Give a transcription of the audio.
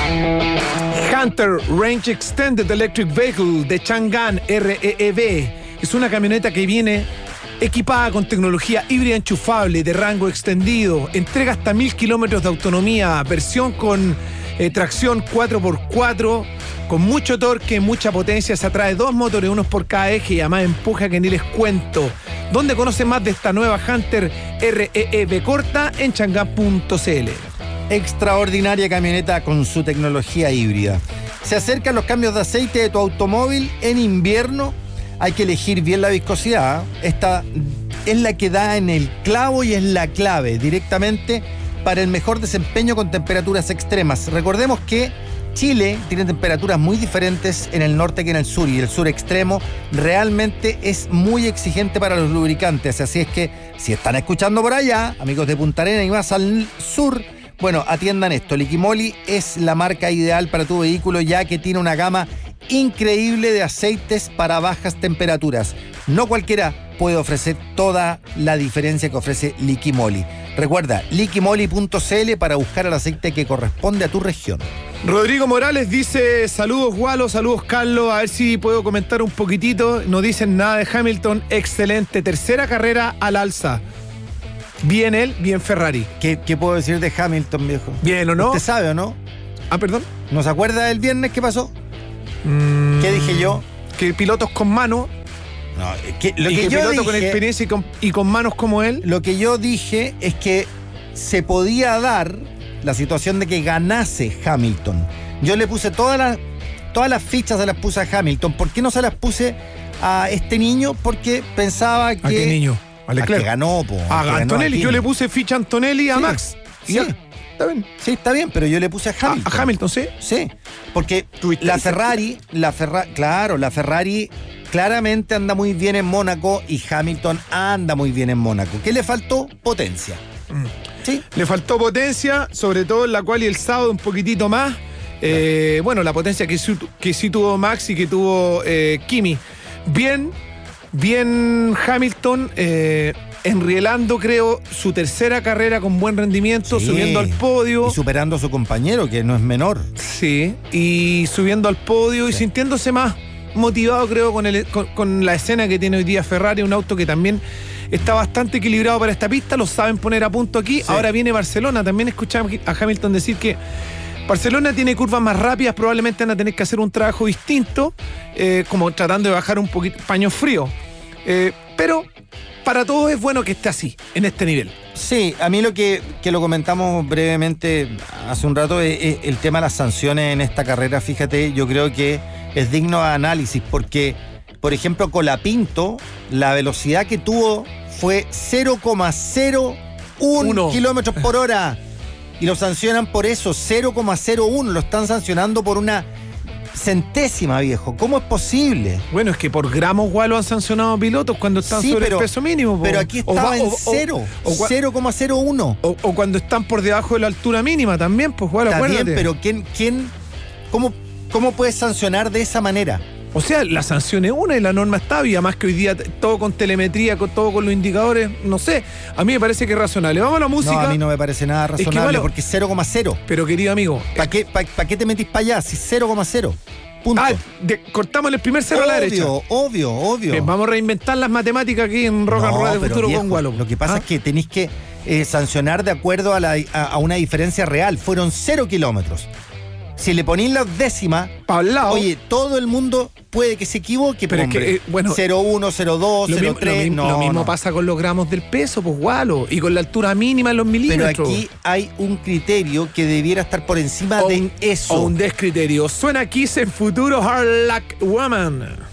Hunter Range Extended Electric Vehicle de Chang'an REEV es una camioneta que viene equipada con tecnología híbrida enchufable de rango extendido, entrega hasta 1000 kilómetros de autonomía, versión con tracción 4x4, con mucho torque, mucha potencia, se atrae 2 motores, unos por cada eje y además empuja que ni les cuento. ¿Dónde conoce más de esta nueva Hunter REEV corta? En chang'an.cl. Extraordinaria camioneta con su tecnología híbrida. Se acercan los cambios de aceite de tu automóvil en invierno. Hay que elegir bien la viscosidad. Esta es la que da en el clavo y es la clave directamente para el mejor desempeño con temperaturas extremas. Recordemos que Chile tiene temperaturas muy diferentes en el norte que en el sur, y el sur extremo realmente es muy exigente para los lubricantes. Así es que si están escuchando por allá, amigos de Punta Arenas y más al sur, bueno, atiendan esto. Liquimoli es la marca ideal para tu vehículo, ya que tiene una gama increíble de aceites para bajas temperaturas. No cualquiera puede ofrecer toda la diferencia que ofrece Liquimoli. Recuerda, liquimoli.cl para buscar el aceite que corresponde a tu región. Rodrigo Morales dice: saludos Gualo, saludos Carlos, a ver si puedo comentar un poquitito. No dicen nada de Hamilton, excelente, tercera carrera al alza. Bien él, bien Ferrari. ¿Qué puedo decir de Hamilton, viejo? ¿Bien o no? ¿Usted sabe o no? Ah, perdón. ¿No se acuerda del viernes qué pasó? ¿Qué dije yo? Que pilotos con mano. No, Lo que yo dije, con experiencia y con manos como él. Lo que yo dije es que se podía dar la situación de que ganase Hamilton. Yo le puse todas las fichas, se las puse a Hamilton. ¿Por qué no se las puse a este niño? Porque pensaba que... ¿A qué niño? A que ganó, po. A Antonelli. Yo le puse ficha a Antonelli y a Max. Sí. Está bien. Sí, está bien, pero yo le puse a Hamilton. ¿A Hamilton, sí? Sí, porque la Ferrari claramente anda muy bien en Mónaco y Hamilton anda muy bien en Mónaco. ¿Qué le faltó? Potencia. ¿Sí? Le faltó potencia, sobre todo en la cual y el sábado un poquitito más. Bueno, la potencia que sí tuvo Max y que tuvo Kimi. Bien Hamilton, enrielando, creo, su tercera carrera con buen rendimiento, sí, subiendo al podio. Y superando a su compañero, que no es menor. Sí, y subiendo al podio y sintiéndose más motivado, creo, con la escena que tiene hoy día Ferrari, un auto que también está bastante equilibrado para esta pista, lo saben poner a punto aquí. Sí. Ahora viene Barcelona, también escuchamos a Hamilton decir que Barcelona tiene curvas más rápidas, probablemente van a tener que hacer un trabajo distinto, como tratando de bajar un poquito paño frío. Pero para todos es bueno que esté así, en este nivel. Sí, a mí lo que lo comentamos brevemente hace un rato es el tema de las sanciones en esta carrera. Fíjate, yo creo que es digno de análisis porque, por ejemplo, Colapinto, la velocidad que tuvo fue 0,01 kilómetros por hora. Y lo sancionan por eso, 0,01. Lo están sancionando por una centésima, viejo. ¿Cómo es posible? Bueno, es que por gramos Gualo han sancionado a pilotos cuando están sobre el peso mínimo. Pero aquí estaba en 0,01. O cuando están por debajo de la altura mínima también, pues Gualo, acuérdate. Está bien, pero ¿cómo puedes sancionar de esa manera? O sea, la sanción es una y la norma está viva, más que hoy día todo con telemetría, todo con los indicadores, no sé. A mí me parece que es razonable. Vamos a la música. No, a mí no me parece nada razonable, es que, porque es 0,0. Pero querido amigo, ¿para qué te metís para allá si es 0,0? Punto. Cortamos el primer cero a la derecha. Obvio. Bien, vamos a reinventar las matemáticas aquí en Rock and Roll de Futuro, viejo, con Gualo. Lo que pasa es que tenéis que sancionar de acuerdo a una diferencia real. Fueron 0 kilómetros. Si le ponís la décima, oye, todo el mundo puede que se equivoque, pero es que, 0,1, 0,2, 0,3. Lo mismo pasa con los gramos del peso, pues Gualo, y con la altura mínima en los milímetros. Pero aquí hay un criterio que debiera estar por encima de eso. O un descriterio. Suena Kiss en Futuro, Hard Luck Woman.